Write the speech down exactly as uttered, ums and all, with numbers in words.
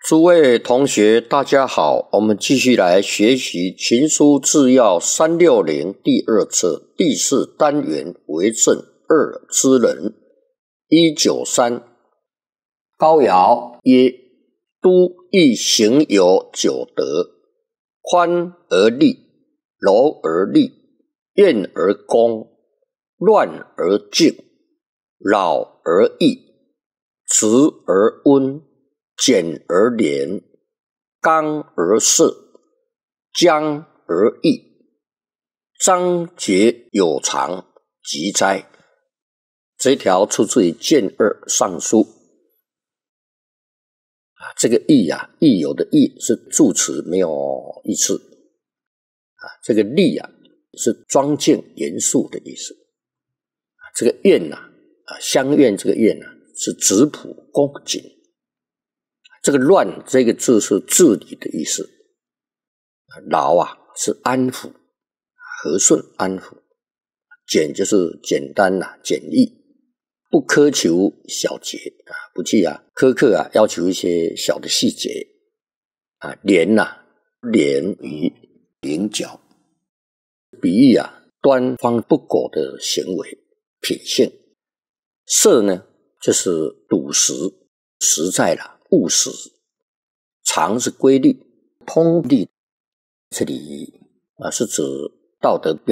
诸位同学，大家好，我们继续来学习《群书治要三六零》第二册第四单元为政二之人。一九三，高尧曰：都邑行有九德，宽而立，柔而利，怨而恭，乱而静，扰而易，直而温，简而廉，刚而涩，僵而易，章节有常，吉哉。这一条出自于《谏二上书》啊，这个义啊，义有的义是助词，没有义次啊。这个立啊，是庄敬严肃的意思啊。这个怨呐啊，相怨这个怨呐，是质朴恭谨。这个乱这个字是治理的意思，劳啊是安抚，和顺安抚，简就是简单啊，简易，不苛求小节啊，不去啊苛刻啊要求一些小的细节啊，廉呐、啊、廉于棱角，比喻啊端方不苟的行为品性。色呢就是笃实实在啦，务实。常是规律通例，这里啊是指道德标